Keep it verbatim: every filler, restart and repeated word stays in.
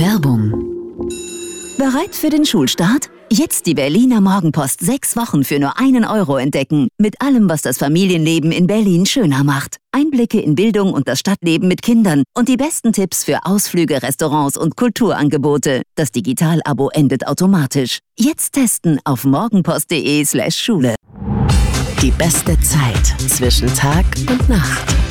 Werbung. Bereit für den Schulstart? Jetzt die Berliner Morgenpost sechs Wochen für nur einen Euro entdecken. Mit allem, was das Familienleben in Berlin schöner macht. Einblicke in Bildung und das Stadtleben mit Kindern und die besten Tipps für Ausflüge, Restaurants und Kulturangebote. Das Digital-Abo endet automatisch. Jetzt testen auf morgenpost.de slash Schule. Die beste Zeit zwischen Tag und Nacht.